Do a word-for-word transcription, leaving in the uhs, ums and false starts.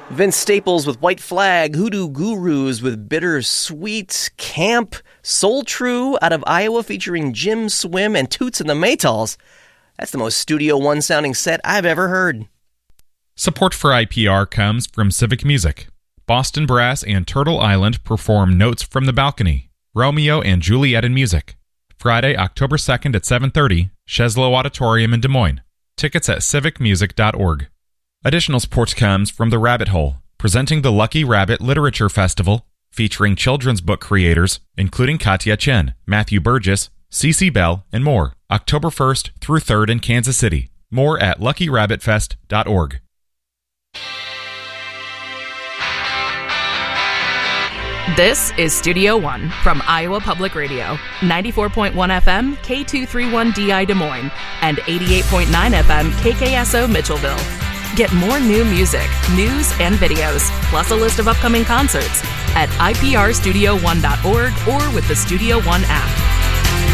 Vince Staples with White Flag, Hoodoo Gurus with Bittersweet, Camp, Soul True out of Iowa featuring Jim Swim and Toots and the Maytals. That's the most Studio One sounding set I've ever heard. Support for I P R comes from Civic Music. Boston Brass and Turtle Island perform Notes from the Balcony, Romeo and Juliet in Music. Friday, October second at seven thirty, Sheslow Auditorium in Des Moines. Tickets at civic music dot org. Additional support comes from The Rabbit Hole, presenting the Lucky Rabbit Literature Festival, featuring children's book creators, including Katya Chen, Matthew Burgess, Cece Bell, and more, October first through third in Kansas City. More at lucky rabbit fest dot org. This is Studio One from Iowa Public Radio, ninety-four point one F M, K two thirty-one D I Des Moines, and eighty-eight point nine F M, K K S O Mitchellville. Get more new music, news, and videos, plus a list of upcoming concerts at I P R studio one dot org or with the Studio One app.